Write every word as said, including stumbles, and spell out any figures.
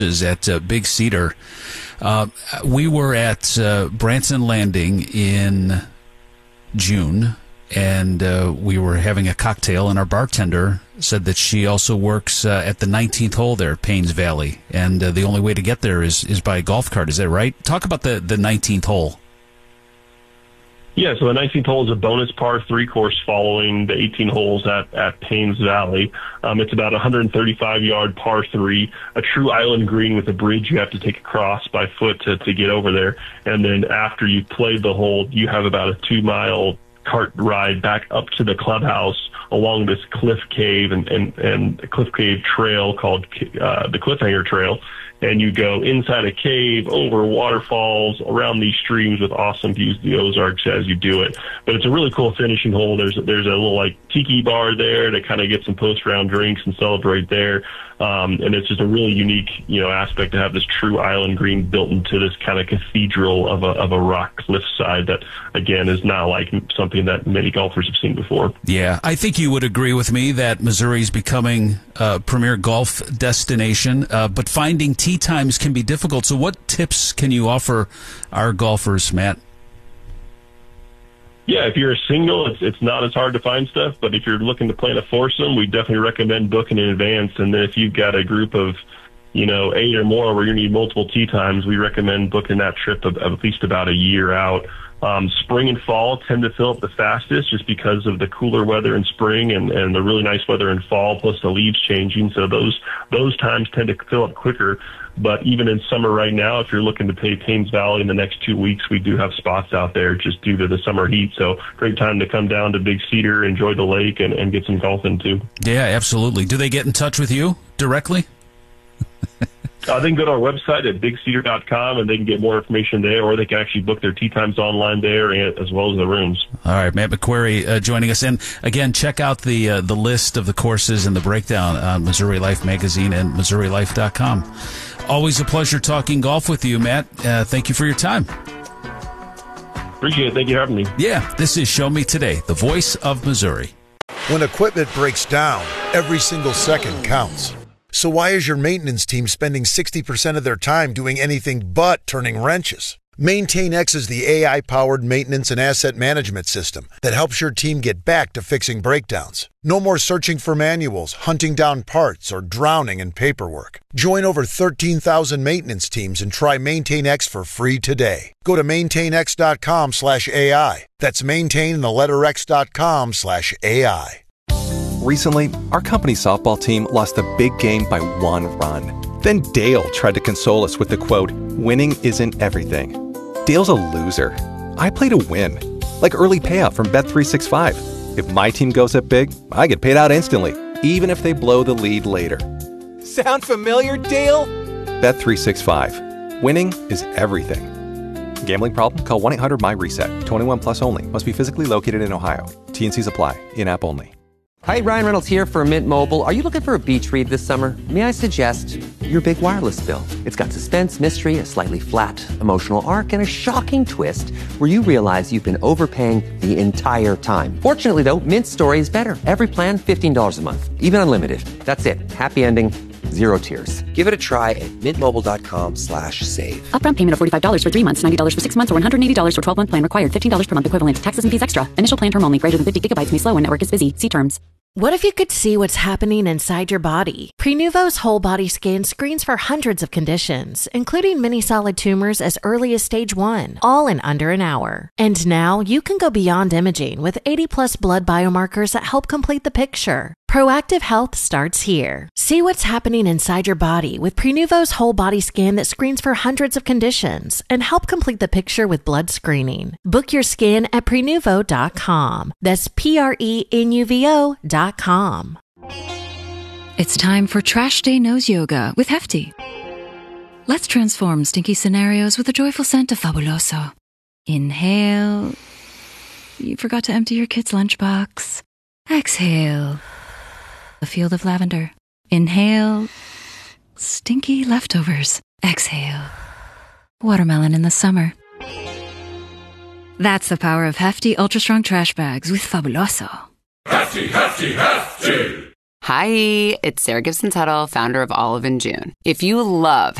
at uh, Big Cedar. Uh, we were at uh, Branson Landing in June, and uh, we were having a cocktail, and our bartender said that she also works uh, at the nineteenth hole there at Paynes Valley, and uh, the only way to get there is, is by a golf cart. Is that right? Talk about the, the nineteenth hole. Yeah, so the nineteenth hole is a bonus par three course following the eighteen holes at, at Paynes Valley. Um, it's about a one hundred thirty-five yard par three, a true island green with a bridge you have to take across by foot to, to get over there. And then after you've played the hole, you have about a two mile cart ride back up to the clubhouse along this cliff cave and, and, and a cliff cave trail called uh, the Cliffhanger Trail. And you go inside a cave, over waterfalls, around these streams with awesome views of the Ozarks as you do it. But it's a really cool finishing hole. There's there's a little like tiki bar there to kind of get some post-round drinks and celebrate there. Um, and it's just a really unique, you know, aspect to have this true island green built into this kind of cathedral of a of a rock cliffside that, again, is not like something that many golfers have seen before. Yeah, I think you would agree with me that Missouri is becoming a premier golf destination, uh, but finding tee times can be difficult. So what tips can you offer our golfers, Matt? Yeah, if you're a single, it's it's not as hard to find stuff. But if you're looking to plan a foursome, we definitely recommend booking in advance. And then if you've got a group of, you know, eight or more where you need multiple tee times, we recommend booking that trip of, of at least about a year out. Um, spring and fall tend to fill up the fastest just because of the cooler weather in spring and, and the really nice weather in fall, plus the leaves changing. So those those times tend to fill up quicker. But even in summer right now, if you're looking to pay Paynes Valley in the next two weeks, we do have spots out there just due to the summer heat. So great time to come down to Big Cedar, enjoy the lake, and, and get some golf in too. Yeah, absolutely. Do they get in touch with you directly? Uh, they can go to our website at big cedar dot com, and they can get more information there, or they can actually book their tee times online there, and, as well as the rooms. All right, Matt McQuarrie uh, joining us. And again, check out the uh, the list of the courses and the breakdown on Missouri Life Magazine and missouri life dot com. Always a pleasure talking golf with you, Matt. Uh, thank you for your time. Appreciate it. Thank you for having me. Yeah, this is Show Me Today, the voice of Missouri. When equipment breaks down, every single second counts. So why is your maintenance team spending sixty percent of their time doing anything but turning wrenches? MaintainX is the A I-powered maintenance and asset management system that helps your team get back to fixing breakdowns. No more searching for manuals, hunting down parts, or drowning in paperwork. Join over thirteen thousand maintenance teams and try MaintainX for free today. Go to maintainx.com slash AI. That's maintain the letter x.com slash AI. Recently, our company softball team lost a big game by one run. Then Dale tried to console us with the quote, "Winning isn't everything." Dale's a loser. I play to win. Like early payout from Bet three sixty-five. If my team goes up big, I get paid out instantly, even if they blow the lead later. Sound familiar, Dale? Bet three sixty-five. Winning is everything. Gambling problem? Call one eight hundred my reset. twenty-one plus only. Must be physically located in Ohio. T and C's apply. In-app only. Hi, Ryan Reynolds here for Mint Mobile. Are you looking for a beach read this summer? May I suggest your big wireless bill? It's got suspense, mystery, a slightly flat emotional arc, and a shocking twist where you realize you've been overpaying the entire time. Fortunately, though, Mint's story is better. Every plan, fifteen dollars a month. Even unlimited. That's it. Happy ending. Zero tears. Give it a try at mintmobile.com slash save. Upfront payment of forty-five dollars for three months, ninety dollars for six months, or one hundred eighty dollars for twelve-month plan required. fifteen dollars per month equivalent. Taxes and fees extra. Initial plan term only. Greater than fifty gigabytes may slow when network is busy. See terms. What if you could see what's happening inside your body? Prenuvo's whole body scan screens for hundreds of conditions, including many solid tumors as early as stage one, all in under an hour. And now you can go beyond imaging with eighty plus blood biomarkers that help complete the picture. Proactive health starts here. See what's happening inside your body with Prenuvo's whole body scan that screens for hundreds of conditions and help complete the picture with blood screening. Book your scan at prenuvo dot com. That's P R E N U V O dot com. It's time for Trash Day Nose Yoga with Hefty. Let's transform stinky scenarios with a joyful scent of Fabuloso. Inhale. You forgot to empty your kid's lunchbox. Exhale. A field of lavender. Inhale. Stinky leftovers. Exhale. Watermelon in the summer. That's the power of Hefty Ultra Strong Trash Bags with Fabuloso. Hefty, hefty, hefty! Hi, it's Sarah Gibson Tuttle, founder of Olive and June. If you love